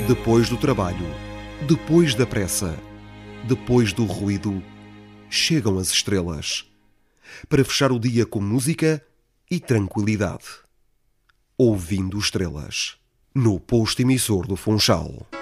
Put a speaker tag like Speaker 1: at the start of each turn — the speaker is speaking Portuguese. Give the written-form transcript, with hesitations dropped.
Speaker 1: Depois do trabalho, depois da pressa, depois do ruído, chegam as estrelas. Para fechar o dia com música e tranquilidade. Ouvindo Estrelas, no posto emissor do Funchal.